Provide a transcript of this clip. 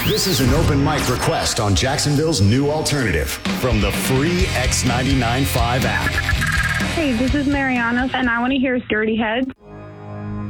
This is an open mic request on Jacksonville's new alternative from the free X99.5 app. Hey, this is Mariana, and I want to hear Dirty Heads.